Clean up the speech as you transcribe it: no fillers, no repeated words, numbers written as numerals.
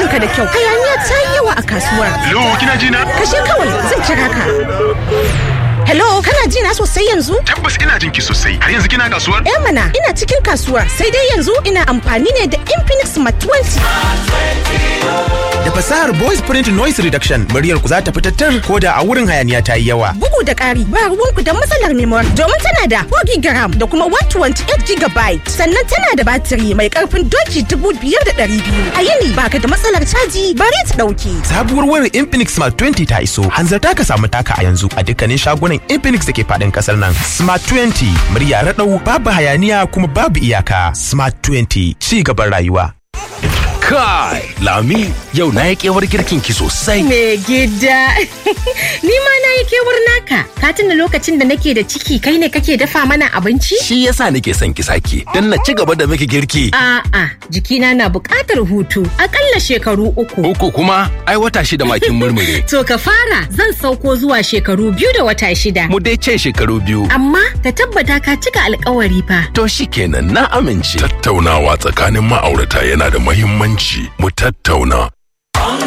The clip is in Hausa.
kanka da kyau. Hayaniya ta yi yawa a kasuwar. Hello, kina ji na? Kashe kawai, zan kira ka. Hello, kana ji na sosai yanzu? Tabbas ina jin ki sosai. Har yanzu kina kasuwar? Mana, ina cikin kasuwar. Sai dai yanzu ina amfani ne da Infinix Smart 20. Da fasahar voice print noise reduction, muryar ku za ta fitattar ko da a wurin hayaniya ta yi yawa. Bugu da ƙari, ba ruwanku da matsalar memory domin tana da 4 GB da kuma 128 GB. Sannan tana da batiri mai ƙarfin doki 5,200. A yini baka da matsalar caji bari ta ɗauke. Sabuwar wayar Infinix Smart 20 ta iso. Hanzarta ka samu taka a yanzu a dukkanin shagunan Infinix da ke faɗin ƙasar nan. Smart 20, murya raɗau, babu hayaniya kuma babu iyaka. Smart 20, ci gaban rayuwa. Kai, Lami, yau na yi kewar girkin ki sosai. Me gida, ni ma na yi kewar naka. Ka tuna lokacin da nake da ciki kai ne kake dafa mana abinci? Shi yasa nake son ki sake, don na ci gaba da miki girki. A'a, jikina na buƙatar hutu, akalla shekaru 3. 3 kuma, ai wata 6 makin murmure. To ka fara, zan sauko zuwa shekaru 2 da wata 6. Mu dai ce shekaru 2. Amma ka tabbata ka cika alƙawari fa. To shikenan na amince. Tattaunawa tsakanin ma'aurata yana da muhimmanci. Mu tattauna